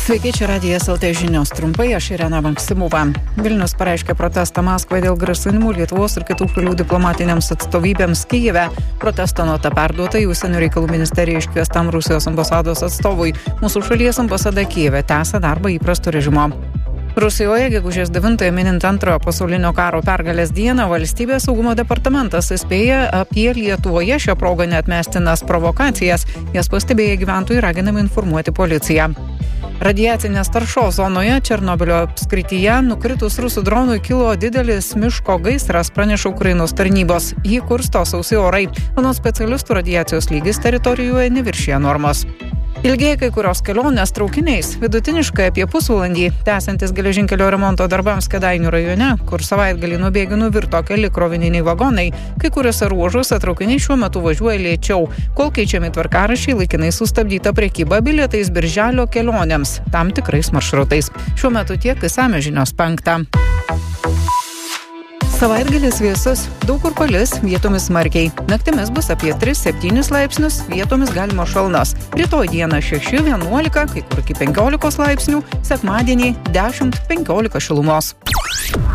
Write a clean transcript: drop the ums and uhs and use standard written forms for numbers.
Sveiki, čia Radijas LT žinios trumpai, aš Irena Maksimova. Vilnius pareiškė protestą Maskvai dėl grasinimų Lietuvos ir kitų šalių diplomatinėms atstovybėms Kijeve. Protesto nota perduota į Užsienio reikalų ministeriją iškviestam Rusijos ambasados atstovui. Mūsų šalies ambasada Kijeve tęsia darbą įprasto režimo. Rusijoje gegužės 9 minint Antrojo pasaulinio karo pergalės dieną Valstybės saugumo departamentas įspėja apie Lietuvoje šią progą neatmestinas provokacijas. Jas pastebėję gyventojai raginami informuoti policiją. Radiacinės taršos zonoje Černobylio apskrityje nukritus rusų dronui kilo didelis miško gaisras, praneša Ukrainos tarnybos. Jį kursto sausi orai. Anot specialistų radiacijos lygis teritorijoje neviršija normos. Ilgėja kai kurios kelionės traukiniais, vidutiniškai apie pusvalandį, tęsiantis geležinkelio remonto darbams Kėdainių rajone, kur savaitgalį nuo bėgių nuvirto keli krovininiai vagonai, kai kuriuose ruožuose traukiniai šiuo metu važiuoja lėčiau, kol keičiami tvarkaraščiai, laikinai sustabdyta prekyba bilietais birželio kelionėms, tam tikrais maršrutais. Šiuo metu tiek, išsamios žinios 5. Savaitgalis vėsus, daug kur palis, vietomis smarkiai. Naktimis bus apie 3-7 laipsnius, vietomis galimos šalnos. Rytoj dieną 6-11, kai kur iki 15 laipsnių, sekmadienį 10-15 šilumos.